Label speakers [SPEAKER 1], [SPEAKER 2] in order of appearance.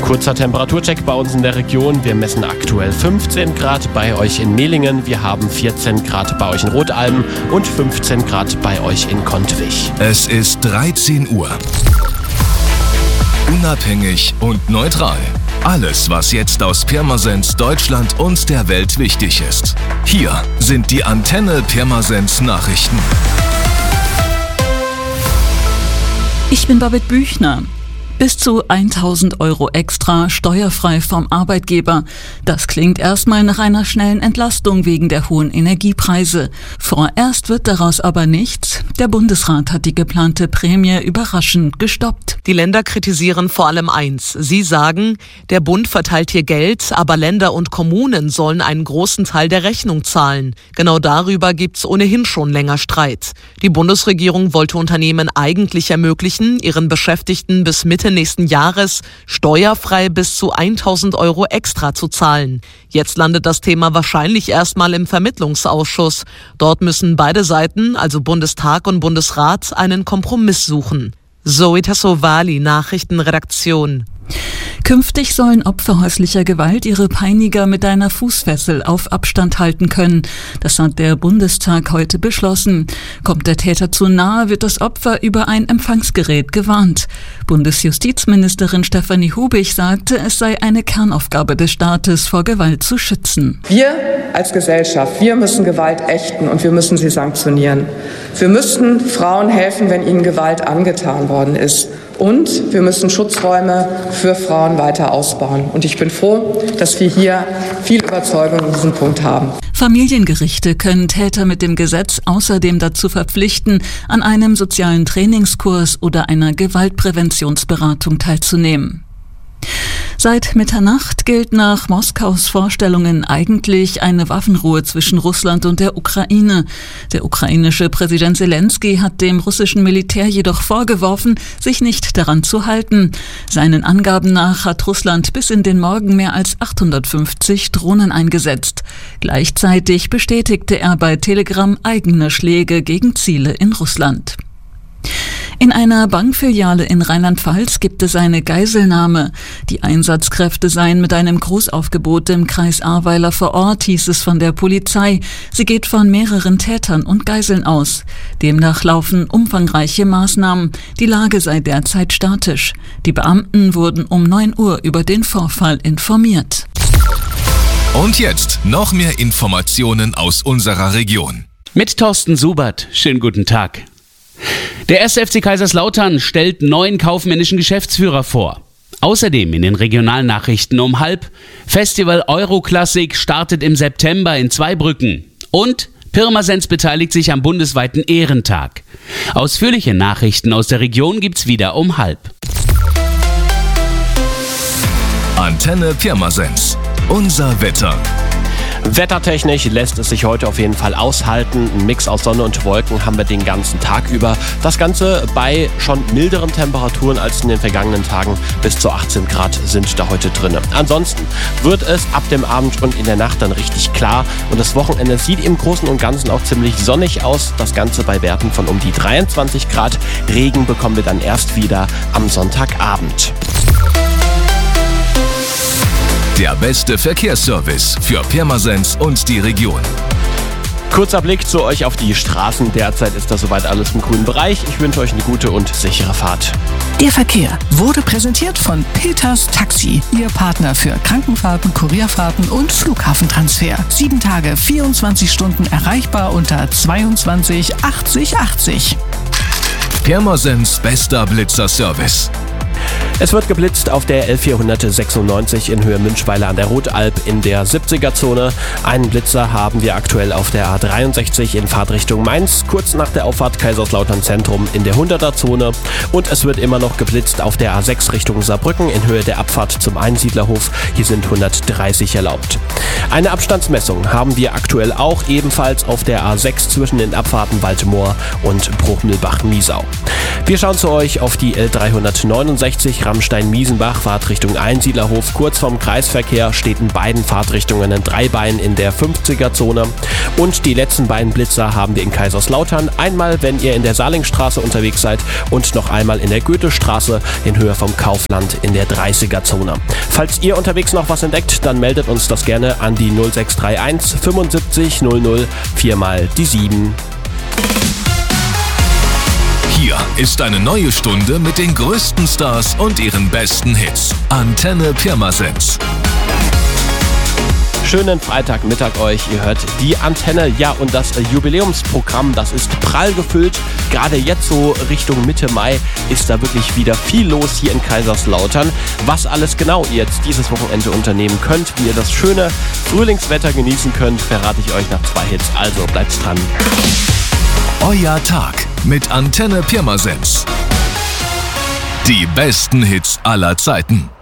[SPEAKER 1] Kurzer Temperaturcheck bei uns in der Region. Wir messen aktuell 15 Grad bei euch in Mehlingen. Wir haben 14 Grad bei euch in Rotalben und 15 Grad bei euch in Kontwich.
[SPEAKER 2] Es ist 13 Uhr. Unabhängig und neutral. Alles, was jetzt aus Pirmasens, Deutschland und der Welt wichtig ist. Hier sind die Antenne Pirmasens Nachrichten.
[SPEAKER 3] Ich bin Babette Büchner. Bis zu 1.000 € extra steuerfrei vom Arbeitgeber. Das klingt erstmal nach einer schnellen Entlastung wegen der hohen Energiepreise. Vorerst wird daraus aber nichts. Der Bundesrat hat die geplante Prämie überraschend gestoppt.
[SPEAKER 4] Die Länder kritisieren vor allem eins. Sie sagen, der Bund verteilt hier Geld, aber Länder und Kommunen sollen einen großen Teil der Rechnung zahlen. Genau darüber gibt's ohnehin schon länger Streit. Die Bundesregierung wollte Unternehmen eigentlich ermöglichen, ihren Beschäftigten bis Mitte nächsten Jahres steuerfrei bis zu 1.000 € extra zu zahlen. Jetzt landet das Thema wahrscheinlich erstmal im Vermittlungsausschuss. Dort müssen beide Seiten, also Bundestag und Bundesrat, einen Kompromiss suchen. Zoe Tassovali, Nachrichtenredaktion.
[SPEAKER 3] Künftig sollen Opfer häuslicher Gewalt ihre Peiniger mit einer Fußfessel auf Abstand halten können. Das hat der Bundestag heute beschlossen. Kommt der Täter zu nahe, wird das Opfer über ein Empfangsgerät gewarnt. Bundesjustizministerin Stefanie Hubich sagte, es sei eine Kernaufgabe des Staates, vor Gewalt zu schützen.
[SPEAKER 5] Wir als Gesellschaft, wir müssen Gewalt ächten und wir müssen sie sanktionieren. Wir müssen Frauen helfen, wenn ihnen Gewalt angetan worden ist. Und wir müssen Schutzräume für Frauen weiter ausbauen. Und ich bin froh, dass wir hier viel Überzeugung in diesem Punkt haben.
[SPEAKER 3] Familiengerichte können Täter mit dem Gesetz außerdem dazu verpflichten, an einem sozialen Trainingskurs oder einer Gewaltpräventionsberatung teilzunehmen. Seit Mitternacht gilt nach Moskaus Vorstellungen eigentlich eine Waffenruhe zwischen Russland und der Ukraine. Der ukrainische Präsident Zelensky hat dem russischen Militär jedoch vorgeworfen, sich nicht daran zu halten. Seinen Angaben nach hat Russland bis in den Morgen mehr als 850 Drohnen eingesetzt. Gleichzeitig bestätigte er bei Telegram eigene Schläge gegen Ziele in Russland. In einer Bankfiliale in Rheinland-Pfalz gibt es eine Geiselnahme. Die Einsatzkräfte seien mit einem Großaufgebot im Kreis Ahrweiler vor Ort, hieß es von der Polizei. Sie geht von mehreren Tätern und Geiseln aus. Demnach laufen umfangreiche Maßnahmen. Die Lage sei derzeit statisch. Die Beamten wurden um 9 Uhr über den Vorfall informiert.
[SPEAKER 2] Und jetzt noch mehr Informationen aus unserer Region.
[SPEAKER 6] Mit Thorsten Subert. Schönen guten Tag. Der 1. FC Kaiserslautern stellt neuen kaufmännischen Geschäftsführer vor. Außerdem in den Regionalnachrichten um 12:30 Festival Euroklassik startet im September in Zweibrücken. Und Pirmasens beteiligt sich am bundesweiten Ehrentag. Ausführliche Nachrichten aus der Region gibt's wieder um 12:30.
[SPEAKER 2] Antenne Pirmasens. Unser Wetter.
[SPEAKER 1] Wettertechnisch lässt es sich heute auf jeden Fall aushalten. Ein Mix aus Sonne und Wolken haben wir den ganzen Tag über. Das Ganze bei schon milderen Temperaturen als in den vergangenen Tagen. Bis zu 18 Grad sind da heute drin. Ansonsten wird es ab dem Abend und in der Nacht dann richtig klar. Und das Wochenende sieht im Großen und Ganzen auch ziemlich sonnig aus. Das Ganze bei Werten von um die 23 Grad. Regen bekommen wir dann erst wieder am Sonntagabend.
[SPEAKER 2] Der beste Verkehrsservice für Pirmasens und die Region.
[SPEAKER 1] Kurzer Blick zu euch auf die Straßen. Derzeit ist das soweit alles im grünen Bereich. Ich wünsche euch eine gute und sichere Fahrt.
[SPEAKER 7] Der Verkehr wurde präsentiert von Peters Taxi, Ihr Partner für Krankenfahrten, Kurierfahrten und Flughafentransfer. 7 Tage, 24 Stunden erreichbar unter 22 80 80.
[SPEAKER 2] Pirmasens bester Blitzerservice.
[SPEAKER 1] Es wird geblitzt auf der L496 in Höhe Münchweiler an der Rotalb in der 70er-Zone. Einen Blitzer haben wir aktuell auf der A63 in Fahrtrichtung Mainz, kurz nach der Auffahrt Kaiserslautern Zentrum in der 100er-Zone. Und es wird immer noch geblitzt auf der A6 Richtung Saarbrücken in Höhe der Abfahrt zum Einsiedlerhof. Hier sind 130 erlaubt. Eine Abstandsmessung haben wir aktuell auch ebenfalls auf der A6 zwischen den Abfahrten Waldmoor und Bruchmühlbach-Niesau. Wir schauen zu euch auf die L369 Trammstein-Miesenbach, Fahrtrichtung Einsiedlerhof, kurz vorm Kreisverkehr, steht in beiden Fahrtrichtungen ein Dreibein in der 50er-Zone. Und die letzten beiden Blitzer haben wir in Kaiserslautern. Einmal, wenn ihr in der Salingstraße unterwegs seid und noch einmal in der Goethestraße in Höhe vom Kaufland in der 30er-Zone. Falls ihr unterwegs noch was entdeckt, dann meldet uns das gerne an die 0631 75 00 4x7.
[SPEAKER 2] Hier ist eine neue Stunde mit den größten Stars und ihren besten Hits. Antenne Pirmasens.
[SPEAKER 1] Schönen Freitagmittag euch, ihr hört die Antenne, ja, und das Jubiläumsprogramm, das ist prall gefüllt. Gerade jetzt so Richtung Mitte Mai ist da wirklich wieder viel los hier in Kaiserslautern. Was alles genau ihr jetzt dieses Wochenende unternehmen könnt, wie ihr das schöne Frühlingswetter genießen könnt, verrate ich euch nach 2 Hits, also bleibt dran.
[SPEAKER 2] Euer Tag mit Antenne Pirmasens. Die besten Hits aller Zeiten.